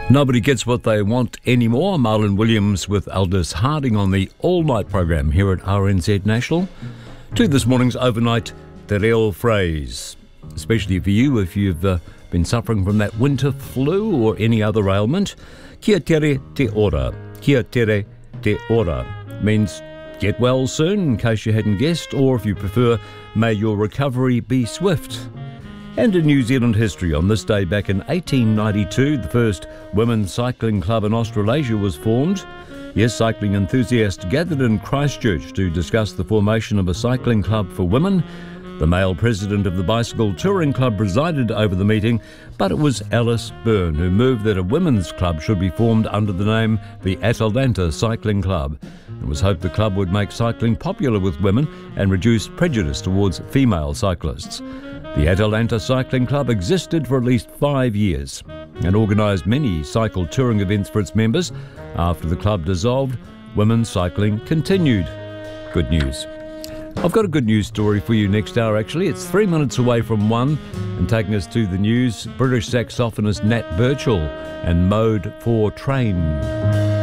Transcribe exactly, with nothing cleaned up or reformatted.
Nobody gets what they want anymore. Marlon Williams with Aldous Harding on the all-night program here at R N Z National. To this morning's overnight Te Reo phrase, especially for you if you've uh, been suffering from that winter flu or any other ailment. Kia tere te ora. Kia tere te ora means get well soon, in case you hadn't guessed, or if you prefer, may your recovery be swift. And in New Zealand history, on this day back in eighteen ninety-two, the first women's cycling club in Australasia was formed. Yes, cycling enthusiasts gathered in Christchurch to discuss the formation of a cycling club for women. The male president of the Bicycle Touring Club presided over the meeting, but it was Alice Byrne who moved that a women's club should be formed under the name the Atalanta Cycling Club. It was hoped the club would make cycling popular with women and reduce prejudice towards female cyclists. The Atalanta Cycling Club existed for at least five years and organised many cycle touring events for its members. After the club dissolved, women's cycling continued. Good news. I've got a good news story for you next hour, actually. It's three minutes away from one, and taking us to the news, British saxophonist Nat Birchall and Mode four Train.